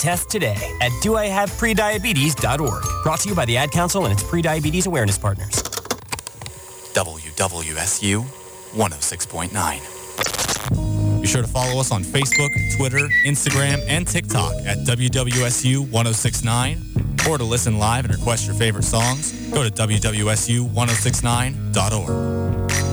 test today at doihaveprediabetes.org. Brought to you by the Ad Council and its pre-diabetes awareness partners. WWSU 106.9. Be sure to follow us on Facebook, Twitter, Instagram, and TikTok at WWSU 106.9. Or to listen live and request your favorite songs, go to WWSU1069.org.